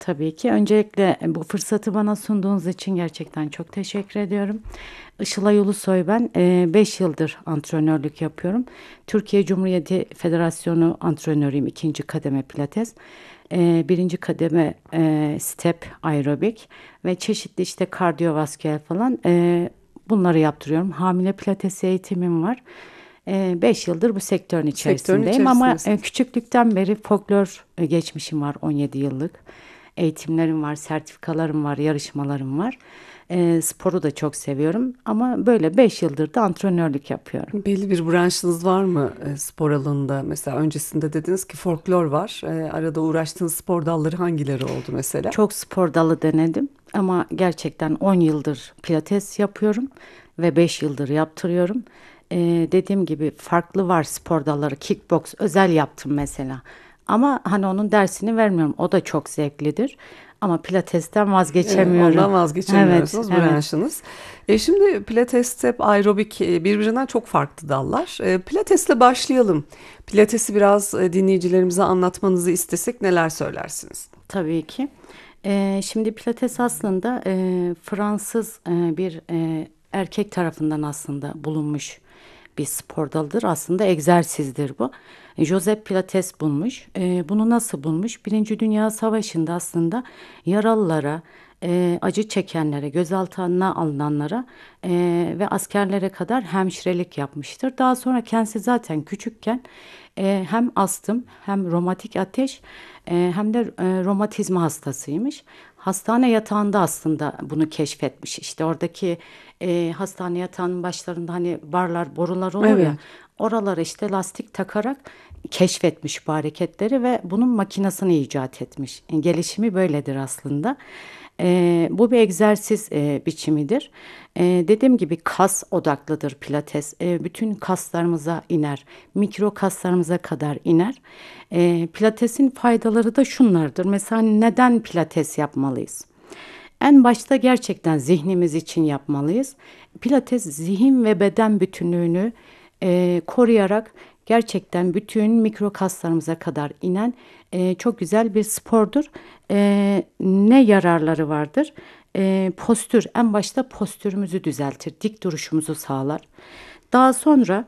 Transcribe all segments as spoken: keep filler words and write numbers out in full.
Tabii ki. Öncelikle e, bu fırsatı bana sunduğunuz için gerçekten çok teşekkür ediyorum. Işılay Ulusoy ben. Beş yıldır antrenörlük yapıyorum. Türkiye Cumhuriyeti Federasyonu antrenörüyüm. İkinci kademe pilates. E, birinci kademe e, step aerobik ve çeşitli işte kardiyovasküler falan e, bunları yaptırıyorum. Hamile pilates eğitimim var. Beş yıldır bu sektörün Sektörün içerisindeyim ama e, içerisindesiniz. küçüklükten beri folklor e, geçmişim var on yedi yıllık. Eğitimlerim var, sertifikalarım var, yarışmalarım var. E, sporu da çok seviyorum ama böyle beş yıldır da antrenörlük yapıyorum. Belli bir branşınız var mı e, spor alanında? Mesela öncesinde dediniz ki folklor var. E, arada uğraştığınız spor dalları hangileri oldu mesela? Çok spor dalı denedim ama gerçekten on yıldır pilates yapıyorum ve beş yıldır yaptırıyorum. Ee, dediğim gibi farklı var spor dalları. Kickbox özel yaptım mesela. Ama hani onun dersini vermiyorum. O da çok zevklidir. Ama pilatesten E, vazgeçemiyorum. ondan Evet, vazgeçemiyorsunuz evet. branşınız. E, şimdi pilates, step, aerobik e, birbirinden çok farklı dallar. E, pilatesle başlayalım. Pilatesi biraz e, dinleyicilerimize anlatmanızı istesek neler söylersiniz? Tabii ki. Ee, şimdi Pilates aslında e, Fransız e, bir e, erkek tarafından aslında bulunmuş bir spor dalıdır. Aslında egzersizdir bu. Joseph Pilates bulmuş. E, bunu nasıl bulmuş? Birinci Dünya Savaşı'nda aslında yaralılara, e, acı çekenlere, gözaltına alınanlara e, ve askerlere kadar hemşirelik yapmıştır. Daha sonra kendisi zaten küçükken e, hem astım hem romatik ateş e, hem de e, romatizma hastasıymış. Hastane yatağında aslında bunu keşfetmiş. İşte oradaki e, hastane yatağının başlarında hani barlar, borular olur ya. Evet. Oralara işte lastik takarak keşfetmiş bu hareketleri ve bunun makinasını icat etmiş. E, gelişimi böyledir aslında. E, bu bir egzersiz e, biçimidir. E, dediğim gibi kas odaklıdır pilates. E, bütün kaslarımıza iner. Mikro kaslarımıza kadar iner. E, pilatesin faydaları da şunlardır. Mesela neden pilates yapmalıyız? En başta gerçekten zihnimiz için yapmalıyız. Pilates zihin ve beden bütünlüğünü e, koruyarak gerçekten bütün mikro kaslarımıza kadar inen e, çok güzel bir spordur. E, ne yararları vardır? E, postür, en başta postürümüzü düzeltir, dik duruşumuzu sağlar. Daha sonra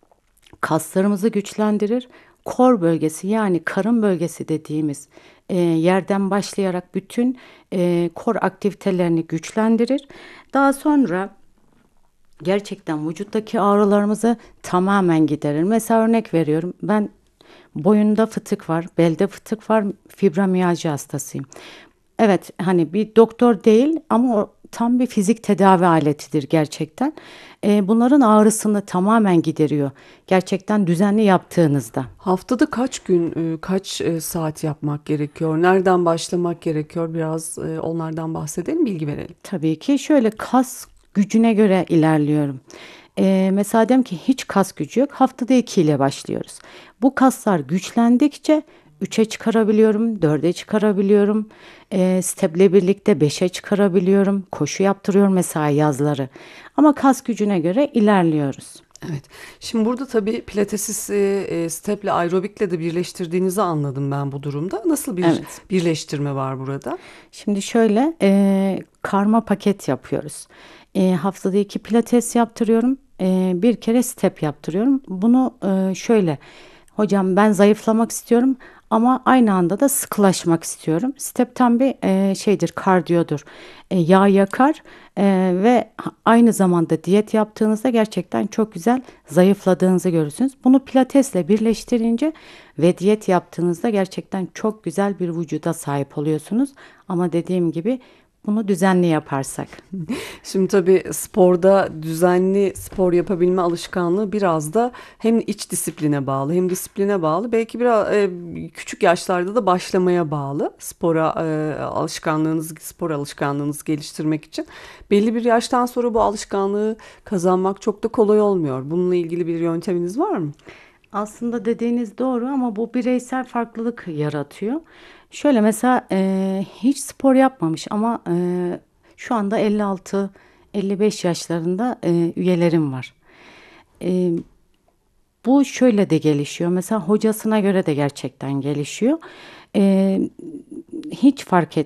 kaslarımızı güçlendirir. Kor bölgesi yani karın bölgesi dediğimiz e, yerden başlayarak bütün e, kor aktivitelerini güçlendirir. Daha sonra gerçekten vücuttaki ağrılarımızı tamamen giderir. Mesela örnek veriyorum. Ben boyunda fıtık var, belde fıtık var, fibromiyalji hastasıyım. Evet, hani bir doktor değil ama o tam bir fizik tedavi aletidir gerçekten. Ee, bunların ağrısını tamamen gideriyor. Gerçekten düzenli yaptığınızda. Haftada kaç gün, e, kaç e, saat yapmak gerekiyor? Nereden başlamak gerekiyor? Biraz e, onlardan bahsedelim, bilgi verelim. Tabii ki şöyle kas gücüne göre ilerliyorum. Ee, mesela diyelim ki hiç kas gücü yok. Haftada iki ile başlıyoruz. Bu kaslar güçlendikçe üçe çıkarabiliyorum, dörde çıkarabiliyorum. Ee, steple birlikte beşe çıkarabiliyorum. Koşu yaptırıyorum mesela yazları. Ama kas gücüne göre ilerliyoruz. Evet. Şimdi burada tabii pilatesi e, steple aerobikle de birleştirdiğinizi anladım ben bu durumda. Nasıl bir Evet. birleştirme var burada? Şimdi şöyle e, karma paket yapıyoruz. E, haftada iki pilates yaptırıyorum. E, bir kere step yaptırıyorum. Bunu e, şöyle hocam ben zayıflamak istiyorum ama aynı anda da sıkılaşmak istiyorum. Step tam bir e, şeydir kardiyodur. E, yağ yakar e, ve aynı zamanda diyet yaptığınızda gerçekten çok güzel zayıfladığınızı görürsünüz. Bunu pilatesle birleştirince ve diyet yaptığınızda gerçekten çok güzel bir vücuda sahip oluyorsunuz. Ama dediğim gibi bunu düzenli yaparsak. Şimdi tabii sporda düzenli spor yapabilme alışkanlığı biraz da hem iç disipline bağlı hem disipline bağlı. Belki biraz e, küçük yaşlarda da başlamaya bağlı spora e, alışkanlığınız, spor alışkanlığınızı geliştirmek için. Belli bir yaştan sonra bu alışkanlığı kazanmak çok da kolay olmuyor. Bununla ilgili bir yönteminiz var mı? Aslında dediğiniz doğru ama bu bireysel farklılık yaratıyor. Şöyle mesela e, hiç spor yapmamış ama e, şu anda elli altı elli beş yaşlarında e, üyelerim var. E, Bu şöyle de gelişiyor. Mesela hocasına göre de gerçekten gelişiyor. E, Hiç fark etmiyor.